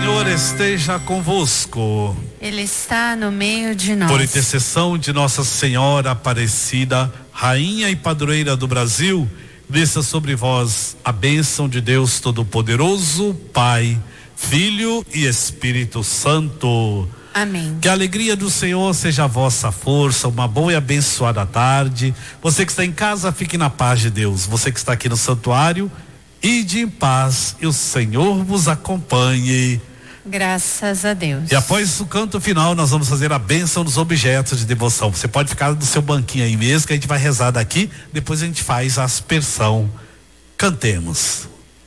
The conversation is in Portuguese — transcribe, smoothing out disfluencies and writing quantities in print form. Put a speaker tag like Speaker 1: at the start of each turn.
Speaker 1: Senhor esteja convosco.
Speaker 2: Ele está no meio de nós.
Speaker 1: Por intercessão de Nossa Senhora Aparecida, Rainha e Padroeira do Brasil, desça sobre vós a bênção de Deus Todo-Poderoso, Pai, Filho e Espírito Santo.
Speaker 2: Amém.
Speaker 1: Que a alegria do Senhor seja a vossa força, uma boa e abençoada tarde. Você que está em casa, fique na paz de Deus. Você que está aqui no santuário, ide em paz e o Senhor vos acompanhe.
Speaker 2: Graças a Deus.
Speaker 1: E após o canto final, nós vamos fazer a bênção dos objetos de devoção. Você pode ficar no seu banquinho aí mesmo, que a gente vai rezar daqui, depois a gente faz a aspersão. Cantemos.